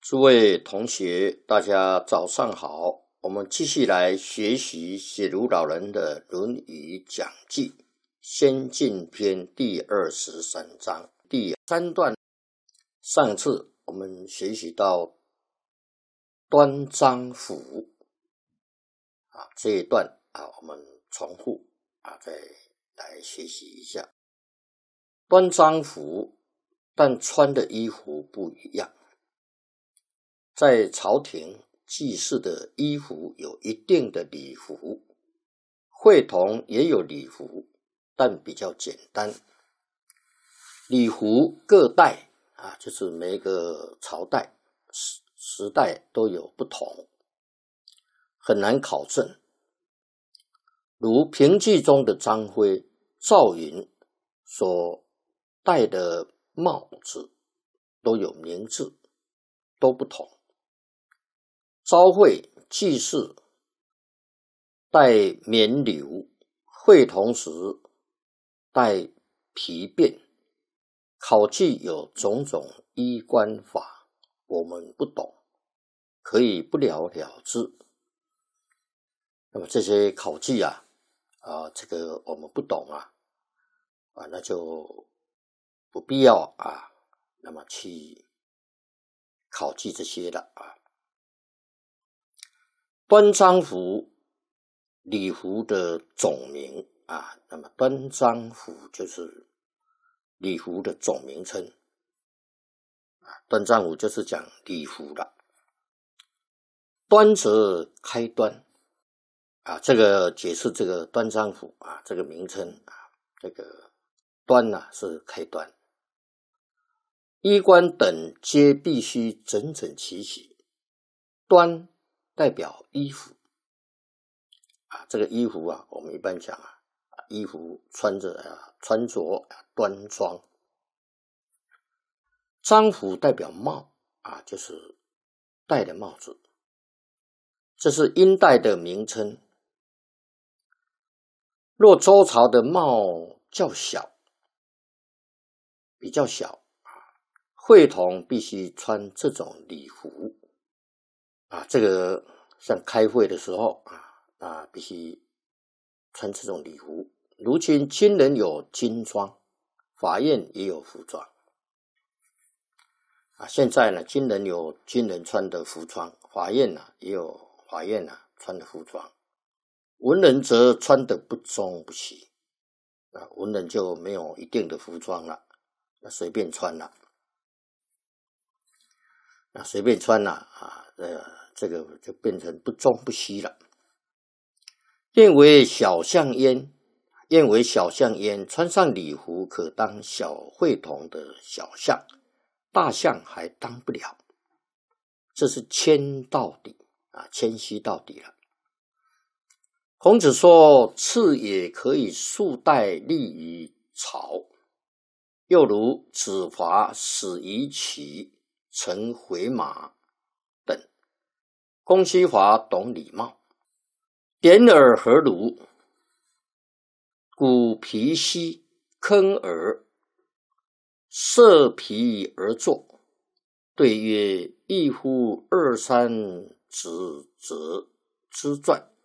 诸位同学，大家早上好。我们继续来学习写如老人的《论语讲记》先进篇第23章第3段。上次我们学习到端章甫这一段我们重复再来学习一下。端章甫，但穿的衣服不一样。在朝廷祭祀的衣服有一定的礼服，会同也有礼服，但比较简单。礼服各代就是每一个朝代时代都有不同，很难考证。如评剧中的张辉、赵云所戴的帽子都有名字，都不同。朝会祭祀戴冕旒，会同时戴皮鞭。考据有种种衣冠法，我们不懂，可以不了了之。那么这些考据这个我们不懂那就不必要那么去考据这些了端章甫礼服的总名那么端章甫就是礼服的总名称端章甫就是讲礼服的。端则开端这个解释这个端章甫这个名称这个端是开端。衣冠等皆必须整整齐齐，端代表衣服这个衣服我们一般讲衣服穿着端庄。章甫代表帽就是戴的帽子，这是殷代的名称。若周朝的帽较小，比较小会同必须穿这种礼服这个像开会的时候必须穿这种礼服。如今军人有军装，法院也有服装现在呢，军人有军人穿的服装，法院也有法院穿的服装。文人则穿的不中不西文人就没有一定的服装了，随便穿了随便穿这个就变成不中不西了。愿为小象焉，穿上礼服可当小会同的小象，大象还当不了，这是谦到底谦虚到底了。孔子说，次也可以数代立于朝，又如子华死于齐，乘回马等。公西华懂礼貌，点耳何如？鼓皮兮，坑耳，设皮而坐。对曰：异乎二三子者之传。